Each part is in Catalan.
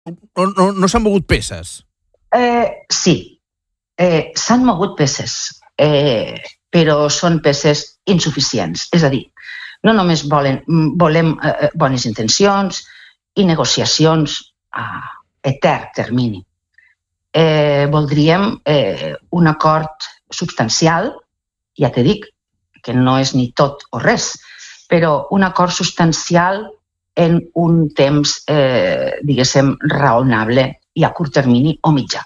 no s'han mogut peces? Sí, s'han mogut peces, però són peces insuficients. És a dir, no només volem bones intencions i negociacions a etern termini. Voldríem un acord substancial, ja t'he dit que no és ni tot o res, però un acord substancial en un temps, diguéssim, raonable i a curt termini o mitjà.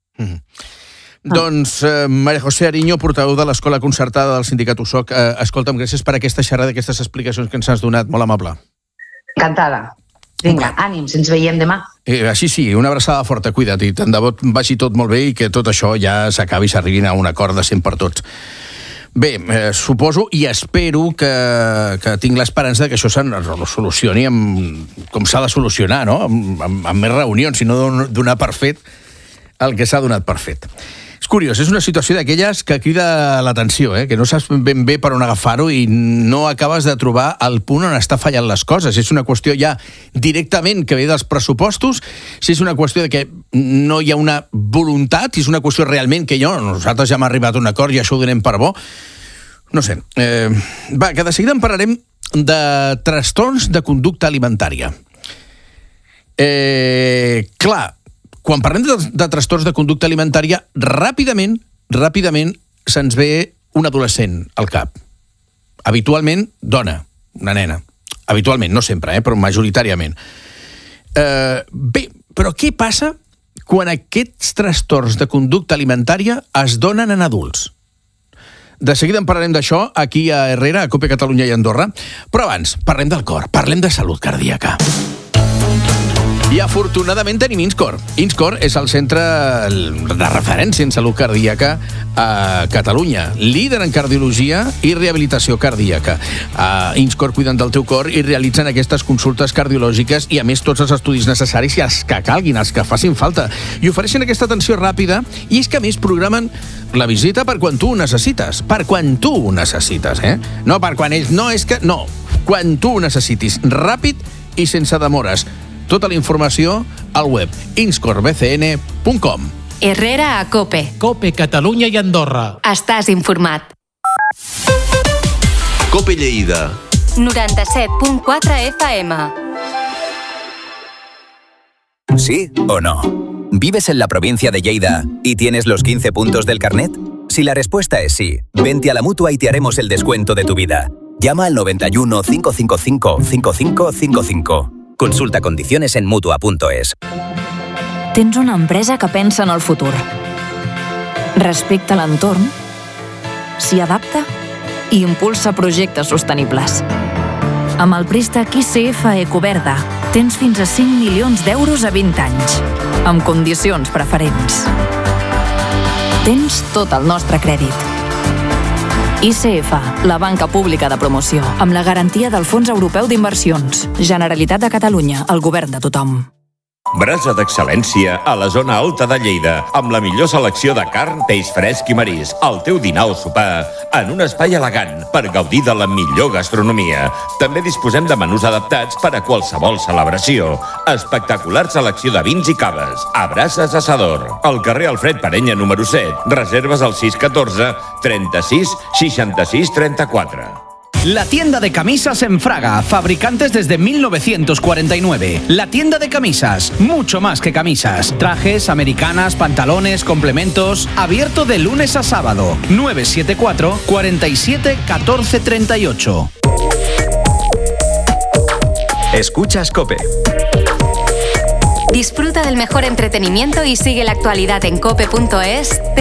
Doncs María José Ariño, portaveu de l'Escola Concertada del Sindicat USOC, escolta'm, gràcies per aquesta xerrada, aquestes explicacions que ens has donat, molt amable. Encantada. Vinga, ànims, ens veiem demà. Així sí, una abraçada forta, cuida't, i tant de bo vagi tot molt bé i que tot això ja s'acabi i s'arribin a un acord de 100 per tots. Bé, suposo i espero que tinc l'esperança que això se solucioni com s'ha de solucionar, no? Amb més reunions, i no donar per fet el que s'ha donat per fet. És curiós, és una situació d'aquelles que crida l'atenció, que no saps ben bé per on agafar-ho i no acabes de trobar el punt on està fallant les coses. És una qüestió ja directament que ve dels pressupostos, si és una qüestió de que no hi ha una voluntat, si és una qüestió realment que nosaltres ja hem arribat a un acord i això ho donem per bo. No sé. Va, que de seguida en parlarem de trastorns de conducta alimentària. Clar, quan parlem de trastorns de conducta alimentària, ràpidament se'ns ve un adolescent al cap. Habitualment, dona, una nena. Habitualment, no sempre, però majoritàriament. Bé, però què passa quan aquests trastorns de conducta alimentària es donen en adults? De seguida en parlarem d'això aquí a Herrera, a COPE Catalunya i Andorra. Però abans, parlem del cor, parlem de salut cardíaca. I afortunadament tenim INSCOR. INSCOR és el centre de referència en salut cardíaca a Catalunya, líder en cardiologia i rehabilitació cardíaca. A INSCOR cuiden del teu cor i realitzen aquestes consultes cardiològiques i, a més, tots els estudis necessaris i els que calguin, els que facin falta. I ofereixen aquesta atenció ràpida i és que, a més, programen la visita per quan tu ho necessites. Per quan tu ho necessites, No per quan ells... No, és que... No. Quan tu ho necessitis. Ràpid i sense demores. Tota la informació al web inscorbcn.com. Herrera a COPE. COPE Catalunya i Andorra. Estàs informat. COPE Lleida. 97.4 FM. ¿Sí o no? ¿Vives en la provincia de Lleida y tienes los 15 puntos del carnet? Si la respuesta es sí, vente a la Mutua y te haremos el descuento de tu vida. Llama al 91 555 5555. Consulta condiciones en Mutua.es. Tens una empresa que pensa en el futur. Respecta l'entorn, s'hi adapta i impulsa projectes sostenibles. Amb el préstec ICF Ecoverda tens fins a 5 milions d'euros a 20 anys, amb condicions preferents. Tens tot el nostre crèdit. ICF, la banca pública de promoció, amb la garantia del Fons Europeu d'Inversions. Generalitat de Catalunya, el govern de tothom. Brasa d'excel·lència a la zona alta de Lleida, amb la millor selecció de carn, peix fresc i marisc, el teu dinar o sopar, en un espai elegant per gaudir de la millor gastronomia. També disposem de menús adaptats per a qualsevol celebració. Espectacular selecció de vins i caves. A Brases Assador, al carrer Alfred Parenya número 7. Reserves al 614 36 66 34. La tienda de camisas en Fraga, fabricantes desde 1949. La tienda de camisas, mucho más que camisas. Trajes, americanas, pantalones, complementos. Abierto de lunes a sábado. 974 47 14 38. Escuchas COPE. Disfruta del mejor entretenimiento y sigue la actualidad en cope.es.